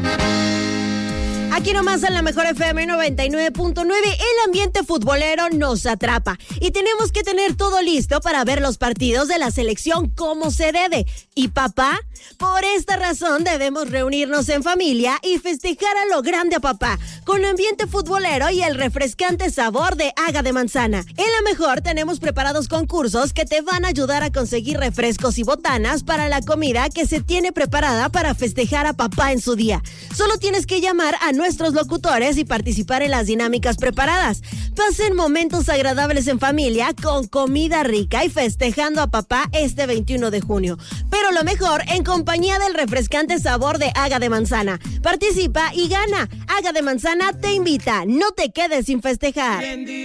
Aquí nomás en la mejor FM 99.9, el ambiente futbolero nos atrapa y tenemos que tener todo listo para ver los partidos de la selección como se debe. ¿Y papá? Por esta razón debemos reunirnos en familia y festejar a lo grande a papá, con ambiente futbolero y el refrescante sabor de Haga de Manzana. En la mejor tenemos preparados concursos que te van a ayudar a conseguir refrescos y botanas para la comida que se tiene preparada para festejar a papá en su día. Solo tienes que llamar a nuestros locutores y participar en las dinámicas preparadas. Pasen momentos agradables en familia con comida rica y festejando a papá este 21 de junio. Pero lo mejor en compañía del refrescante sabor de Haga de Manzana. Participa y gana. Haga de Manzana te invita. No te quedes sin festejar.